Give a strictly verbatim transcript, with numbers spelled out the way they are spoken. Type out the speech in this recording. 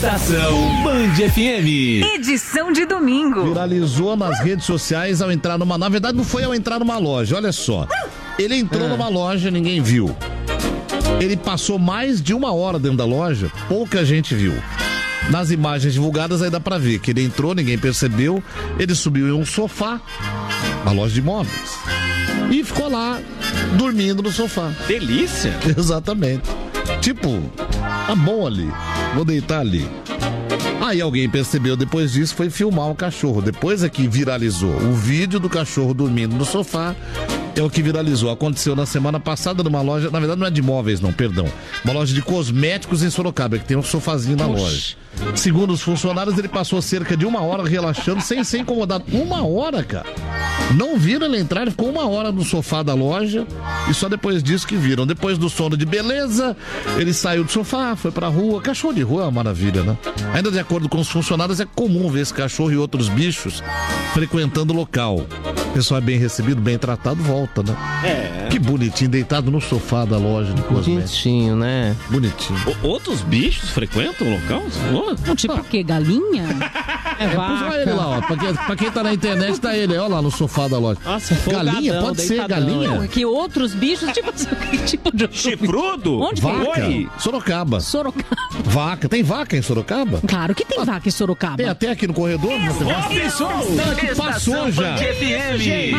Estação Band F M. Edição de domingo. Viralizou nas redes sociais ao entrar numa... Na verdade, não foi ao entrar numa loja, olha só. Ele entrou ah. numa loja, ninguém viu. Ele passou mais de uma hora dentro da loja, pouca gente viu. Nas imagens divulgadas aí dá pra ver que ele entrou, ninguém percebeu. Ele subiu em um sofá, na loja de imóveis, e ficou lá, dormindo no sofá. Delícia! Exatamente. Tipo, tá bom ali, vou deitar ali. Aí alguém percebeu depois disso, foi filmar o cachorro. Depois é que viralizou o vídeo do cachorro dormindo no sofá. É o que viralizou. Aconteceu na semana passada numa loja, na verdade não é de móveis não, perdão. Uma loja de cosméticos em Sorocaba, que tem um sofazinho na Oxi. loja. Segundo os funcionários, ele passou cerca de uma hora relaxando, sem ser incomodado. Uma hora, cara. Não viram ele entrar, ele ficou uma hora no sofá da loja e só depois disso que viram. Depois do sono de beleza, ele saiu do sofá, foi pra rua. Cachorro de rua é uma maravilha, né? Ainda de acordo com os funcionários, é comum ver esse cachorro e outros bichos frequentando o local. O pessoal é bem recebido, bem tratado, volta, né? É. Que bonitinho, deitado no sofá da loja de cosméticos. Bonitinho, né? Bonitinho. O, outros bichos frequentam o local? Oh. Tipo o quê? Galinha? É, vaca. É, ele lá, ó. Pra quem, pra quem tá na internet, tá ele, ó lá no sofá da loja. Nossa, galinha? folgadão, Pode ser galinha? Não, é que outros bichos, tipo, que tipo de... Chifrudo? Onde vaca. Oi? Sorocaba. Sorocaba. Vaca. Tem vaca em Sorocaba? Claro que tem ah, vaca em Sorocaba. Tem até aqui no corredor? Isso, não, que passou já.